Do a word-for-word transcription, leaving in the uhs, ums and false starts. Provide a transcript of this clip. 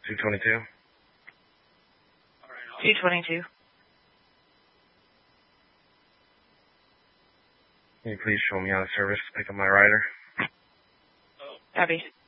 two twenty-two. two twenty-two. Can you please show me out of service to pick up my rider? Copy.